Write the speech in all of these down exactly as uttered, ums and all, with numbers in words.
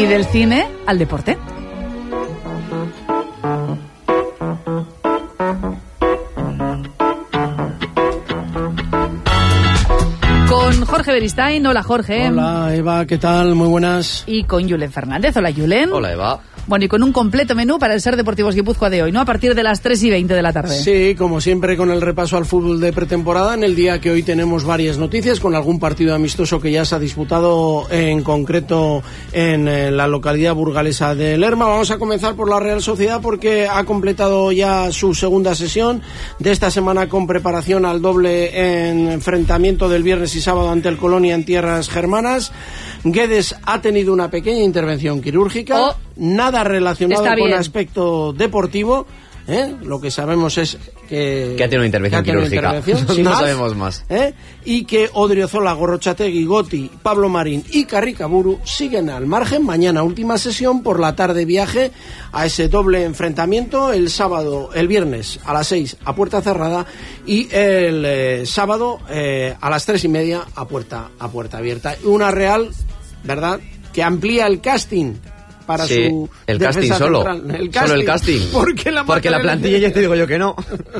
del cine al deporte. Con Jorge Beristain. Hola, Jorge. Hola, Eva, ¿qué tal? Muy buenas. Y con Julen Fernández. Hola, Julen. Hola, Eva. Bueno, y con un completo menú para el Ser Deportivos Guipúzcoa de hoy, ¿no? A partir de las tres y veinte de la tarde. Sí, como siempre, con el repaso al fútbol de pretemporada, en el día que hoy tenemos varias noticias, con algún partido amistoso que ya se ha disputado, en concreto en eh, la localidad burgalesa de Lerma. Vamos a comenzar por la Real Sociedad, porque ha completado ya su segunda sesión de esta semana con preparación al doble enfrentamiento del viernes y sábado ante el Colonia en tierras germanas. Guedes ha tenido una pequeña intervención quirúrgica, oh, nada relacionado con aspecto deportivo, ¿eh? Lo que sabemos es que... Que ha tenido una intervención quirúrgica, intervención, no más, sabemos más. ¿eh? Y que Odriozola, Gorrochategui, Goti, Pablo Marín y Carricaburu siguen al margen. Mañana última sesión, por la tarde viaje a ese doble enfrentamiento, el sábado, el viernes a las seis a puerta cerrada y el eh, sábado eh, a las tres y media a puerta, a puerta abierta. Una Real, ¿verdad?, que amplía el casting para sí, su el casting solo, el casting, solo el casting, porque la, porque la plantilla ya te digo yo que no,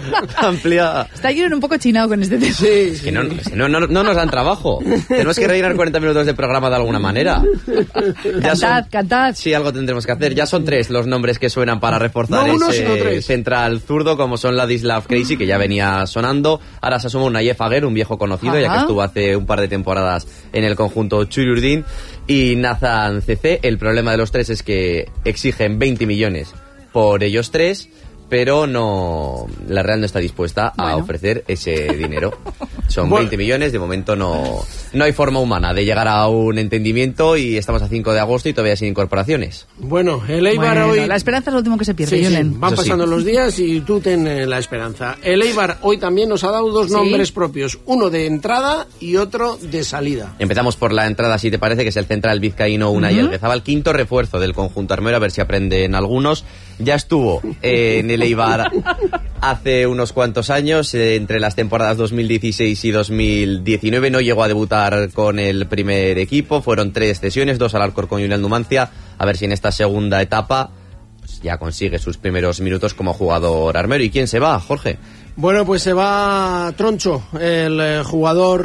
amplia. Está Julen un poco chinado con este tema. Sí, sí. Que no, no, no, no nos dan trabajo, tenemos que rellenar cuarenta minutos de programa de alguna manera. Cantad, son, cantad. Sí, algo tendremos que hacer. Ya son tres los nombres que suenan para reforzar no uno, ese central zurdo, como son Ladislav Crazy, que ya venía sonando. Ahora se suma un Nayef Aguer, un viejo conocido, Ajá. ya que estuvo hace un par de temporadas en el conjunto Churiurdin. Y Nathan C C. El problema de los tres es que exigen veinte millones por ellos tres, pero no, la Real no está dispuesta a bueno. ofrecer ese dinero. Son bueno. veinte millones, de momento no, no hay forma humana de llegar a un entendimiento y estamos a cinco de agosto y todavía sin incorporaciones. Bueno, el Eibar bueno, hoy... La esperanza es lo último que se pierde, sí, Julen. Sí, van Eso pasando sí. los días y tú ten eh, la esperanza. El Eibar hoy también nos ha dado dos ¿Sí? nombres propios, uno de entrada y otro de salida. Empezamos por la entrada, si te parece, que es el central vizcaíno Unai uh-huh. Elguezabal, quinto refuerzo del conjunto armero, a ver si aprenden algunos. Ya estuvo eh, en el Eibar hace unos cuantos años, eh, entre las temporadas dos mil dieciséis y dos mil diecinueve, no llegó a debutar con el primer equipo, fueron tres cesiones, dos al Alcorcón y una al Numancia, a ver si en esta segunda etapa pues, ya consigue sus primeros minutos como jugador armero. ¿Y quién se va, Jorge? Bueno, pues se va Troncho, el jugador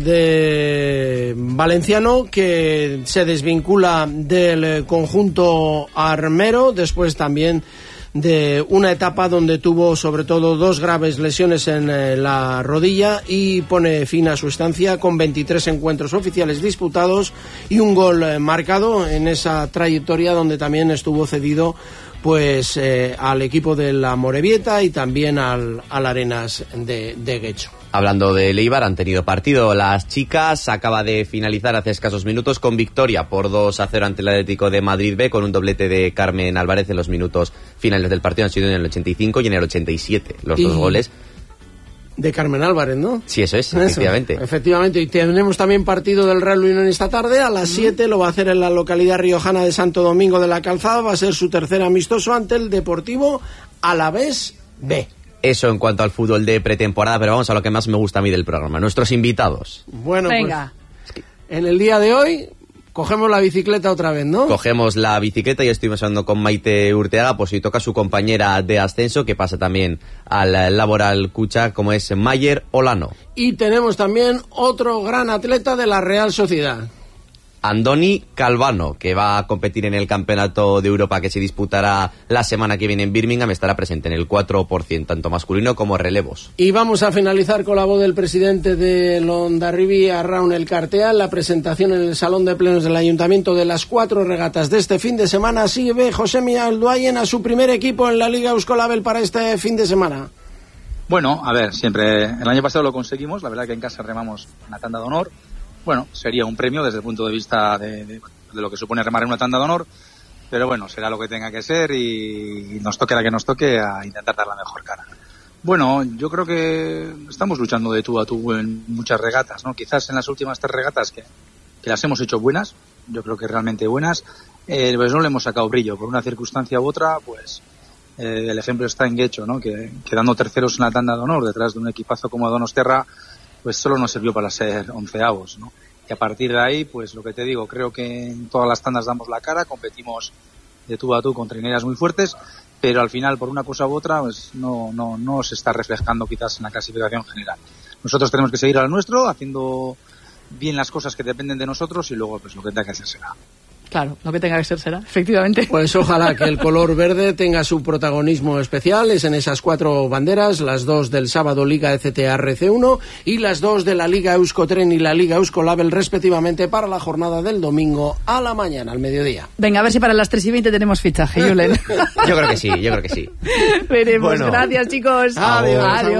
de valenciano, que se desvincula del conjunto armero después también de una etapa donde tuvo sobre todo dos graves lesiones en la rodilla y pone fin a su estancia con veintitrés encuentros oficiales disputados y un gol marcado en esa trayectoria, donde también estuvo cedido pues eh, al equipo de la Morevieta y también al, al Arenas de, de Guecho. Hablando de Eibar, han tenido partido las chicas, acaba de finalizar hace escasos minutos con victoria por dos a cero ante el Atlético de Madrid B, con un doblete de Carmen Álvarez en los minutos finales del partido. Han sido en el ochenta y cinco y en el ochenta y siete los y... dos goles. De Carmen Álvarez, ¿no? Sí, eso es, efectivamente. Eso, efectivamente, y tenemos también partido del Real Unión esta tarde, a las siete, lo va a hacer en la localidad riojana de Santo Domingo de la Calzada, va a ser su tercer amistoso ante el Deportivo Alavés B. Eso en cuanto al fútbol de pretemporada, pero vamos a lo que más me gusta a mí del programa, nuestros invitados. Bueno, venga. Pues, en el día de hoy... Cogemos la bicicleta otra vez, ¿no? Cogemos la bicicleta y estuvimos hablando con Maite Urteaga, pues si toca su compañera de ascenso, que pasa también al Laboral Cucha, como es Mayer Olano. Y tenemos también otro gran atleta de la Real Sociedad. Andoni Calvano, que va a competir en el Campeonato de Europa que se disputará la semana que viene en Birmingham, estará presente en el cuatro por ciento, tanto masculino como relevos. Y vamos a finalizar con la voz del presidente de Hondarribia, Arraun Elkartea, la presentación en el Salón de Plenos del Ayuntamiento de las cuatro regatas de este fin de semana. Así ve Josemi Alduayen a su primer equipo en la Liga Euskolabel para este fin de semana. Bueno, a ver, siempre el año pasado lo conseguimos, la verdad que en casa remamos una tanda de honor. Bueno, sería un premio desde el punto de vista de, de, de lo que supone remar en una tanda de honor, pero bueno, será lo que tenga que ser y nos toque la que nos toque a intentar dar la mejor cara. Bueno, yo creo que estamos luchando de tú a tú en muchas regatas, ¿no? Quizás en las últimas tres regatas que, que las hemos hecho buenas, yo creo que realmente buenas, eh, pues no le hemos sacado brillo por una circunstancia u otra, pues eh, el ejemplo está en Guecho, ¿no? Que quedando terceros en la tanda de honor detrás de un equipazo como Donostiarra, pues solo nos sirvió para ser onceavos, ¿no? y a partir de ahí, pues lo que te digo, creo que en todas las tandas damos la cara, competimos de tú a tú con trineras muy fuertes, pero al final, por una cosa u otra, pues no, no, no se está reflejando quizás en la clasificación general. Nosotros tenemos que seguir al nuestro, haciendo bien las cosas que dependen de nosotros y luego pues lo que tenga que hacer será. Claro, lo que tenga que ser será, efectivamente. Pues ojalá que el color verde tenga su protagonismo especial. Es en esas cuatro banderas, las dos del sábado Liga E C T R C uno y las dos de la Liga Euskotren y la Liga Euskolabel respectivamente para la jornada del domingo a la mañana, al mediodía. Venga, a ver si para las tres y veinte tenemos fichaje, Julen. Yo creo que sí, yo creo que sí. Veremos, bueno. Gracias chicos. Adiós. Adiós.